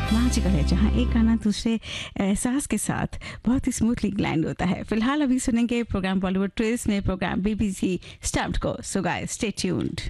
Magical है, जहाँ एक गाना दूसरे एहसास के साथ बहुत ही स्मूथली ग्लाइंड होता है। फिलहाल अभी सुनेंगे प्रोग्राम बॉलीवुड ट्विस्ट में प्रोग्राम बीबीसी स्टम्प्ड को। So guys, stay tuned.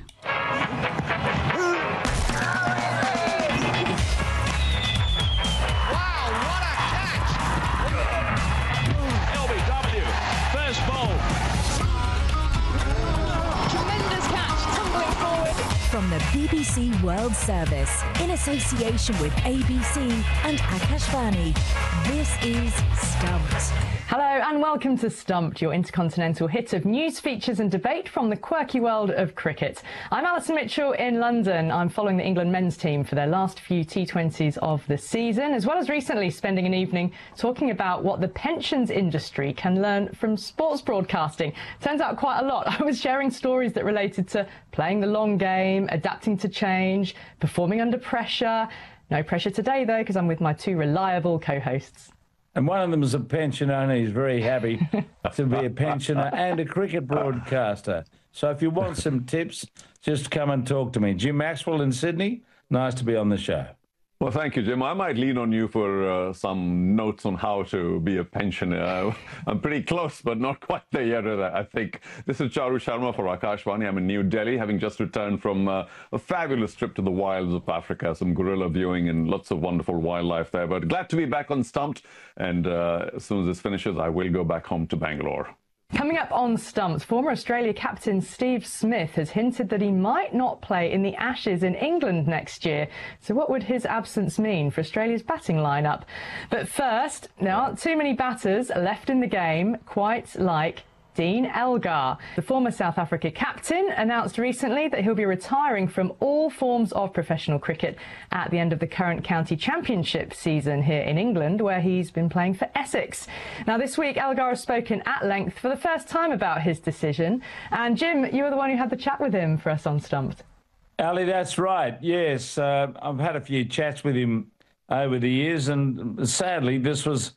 From the BBC World Service, in association with ABC and Akashvani, this is Stumped. Hello and welcome to Stumped, your intercontinental hit of news, features and debate from the quirky world of cricket. I'm Alison Mitchell in London. I'm following the England men's team for their last few T20s of the season, as well as recently spending an evening talking about what the pensions industry can learn from sports broadcasting. Turns out quite a lot. I was sharing stories that related to playing the long game, adapting to change, performing under pressure. No pressure today, though, because I'm with my two reliable co-hosts. And one of them is a pensioner, and he's very happy to be a pensioner and a cricket broadcaster. So if you want some tips, just come and talk to me. Jim Maxwell in Sydney, nice to be on the show. Well, thank you, Jim. I might lean on you for some notes on how to be a pensioner. I'm pretty close, but not quite there yet, I think. This is Charu Sharma for Akashvani. I'm in New Delhi, having just returned from a fabulous trip to the wilds of Africa, some gorilla viewing and lots of wonderful wildlife there. But glad to be back on Stumped, and as soon as this finishes, I will go back home to Bangalore. Coming up on Stumped, former Australia captain Steve Smith has hinted that he might not play in the Ashes in England next year. So what would his absence mean for Australia's batting lineup? But first, there aren't too many batters left in the game, quite like Dean Elgar. The former South Africa captain announced recently that he'll be retiring from all forms of professional cricket at the end of the current county championship season here in England, where he's been playing for Essex. Now, this week, Elgar has spoken at length for the first time about his decision. And Jim, you were the one who had the chat with him for us on Stumped. Ali, that's right. Yes, I've had a few chats with him over the years, and sadly, this was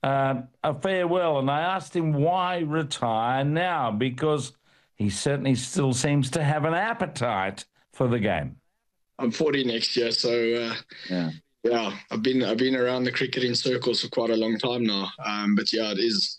a farewell, and I asked him why retire now, because he certainly still seems to have an appetite for the game. I'm 40 next year, so yeah, I've been around the cricketing circles for quite a long time now. But yeah, it is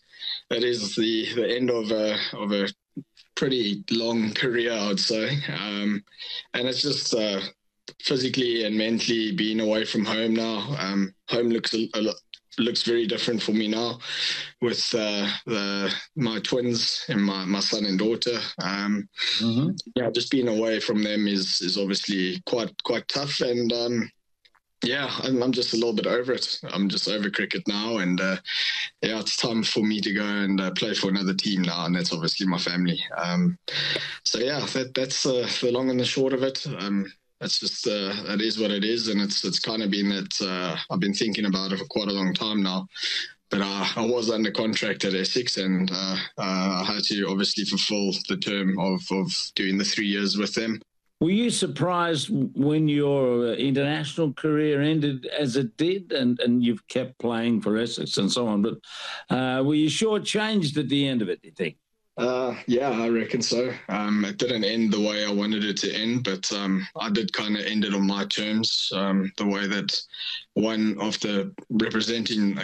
the end of a pretty long career, I would say, and it's just physically and mentally being away from home now. Home looks very different for me now with my twins and my son and daughter. Yeah, just being away from them is obviously quite tough, and yeah, I'm just a little bit over it. I'm just over cricket now, and yeah, it's time for me to go and play for another team now, and that's obviously my family. So yeah, that's the long and the short of it. It's just, it is what it is, and it's kind of been that I've been thinking about it for quite a long time now. But I was under contract at Essex, and I had to obviously fulfill the term of doing the 3 years with them. Were you surprised when your international career ended as it did, and you've kept playing for Essex and so on, but were you shortchanged at the end of it, do you think? Yeah, I reckon so. It didn't end the way I wanted it to end, but I did kind of end it on my terms, the way that one of the representing